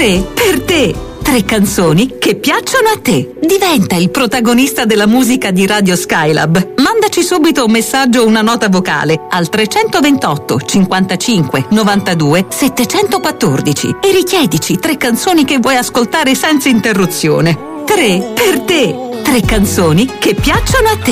3 per te. 3 canzoni che piacciono a te. Diventa il protagonista della musica di Radio Skylab. Mandaci subito un messaggio o una nota vocale al 328 55 92 714 e richiedici 3 canzoni che vuoi ascoltare senza interruzione. 3 per te. 3 canzoni che piacciono a te.